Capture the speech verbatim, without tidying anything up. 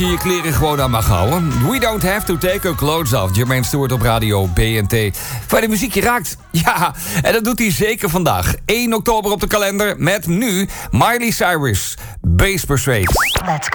je kleren gewoon aan mag houden. We don't have to take our clothes off. Jermaine Stewart op radio B N T. Waar de muziek je raakt. Ja, en dat doet hij zeker vandaag. één oktober op de kalender met nu Miley Cyrus. Base Persuade.